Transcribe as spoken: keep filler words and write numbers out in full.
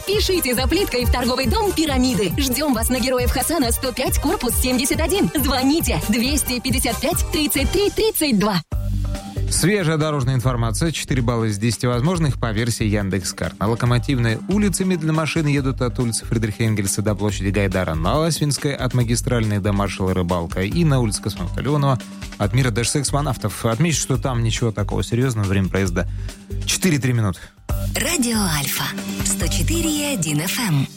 Спешите за плиткой в торговый дом «Пирамиды». Ждем вас на Героев Хасана, сто пять, корпус семьдесят один. Звоните двести пятьдесят пять тридцать три тридцать два. Свежая дорожная информация. четыре балла из десяти возможных по версии Яндекс.Карт. На Локомотивной улице медленно машины едут от улицы Фридриха Энгельса до площади Гайдара. На Освинской от Магистральной до маршала Рыбалка. И на улице Космонавта Леонова от Мира до шоссе Космонавтов. Отмечу, что там ничего такого серьезного. Время проезда четыре-три минуты. Радио Альфа. сто четыре и один эф эм.